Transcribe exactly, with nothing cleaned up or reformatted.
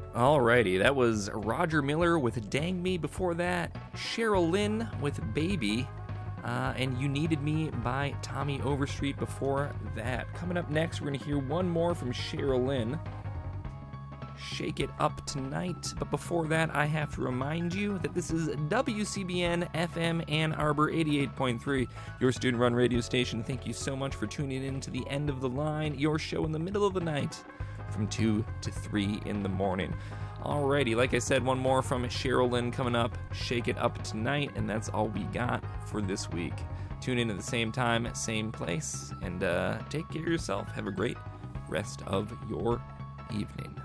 Alrighty, that was Roger Miller with Dang Me. Before that, Cheryl Lynn with Baby. Uh, and You Needed Me by Tommy Overstreet before that. Coming up next, we're going to hear one more from Cheryl Lynn. Shake It Up Tonight. But before that, I have to remind you that this is W C B N F M Ann Arbor eighty-eight point three, your student-run radio station. Thank you so much for tuning in to the End of the Line, your show in the middle of the night from two to three in the morning. Alrighty, like I said, one more from Cheryl Lynn coming up. Shake It Up Tonight, and that's all we got for this week. Tune in at the same time, same place, and uh, take care of yourself. Have a great rest of your evening.